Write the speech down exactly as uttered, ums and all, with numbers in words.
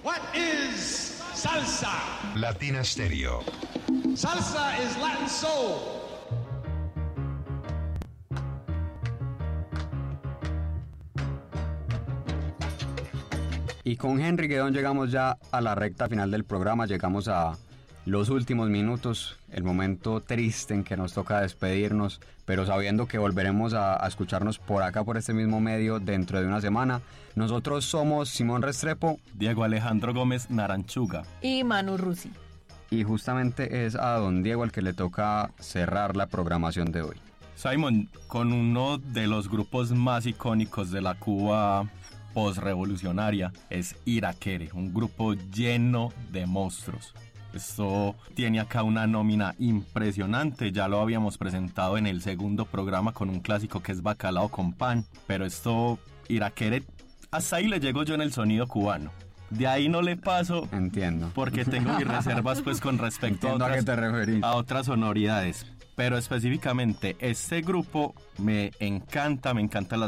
What is salsa? Latina Stereo. Salsa is Latin soul. Y con Henry Guedón llegamos ya a la recta final del programa, llegamos a los últimos minutos, el momento triste en que nos toca despedirnos, pero sabiendo que volveremos a, a escucharnos por acá, por este mismo medio, dentro de una semana. Nosotros somos Simón Restrepo, Diego Alejandro Gómez Naranchuga y Manu Rusi. Y justamente es a don Diego al que le toca cerrar la programación de hoy. Simon, con uno de los grupos más icónicos de la Cuba postrevolucionaria, es Irakere, un grupo lleno de monstruos. Esto tiene acá una nómina impresionante, ya lo habíamos presentado en el segundo programa con un clásico que es Bacalao con Pan, pero esto, Irakere, hasta ahí le llego yo en el sonido cubano. De ahí no le paso. Entiendo. Porque tengo mis reservas pues con respecto a otras, a, qué te referís. a otras sonoridades. Pero específicamente este grupo me encanta, me encantan las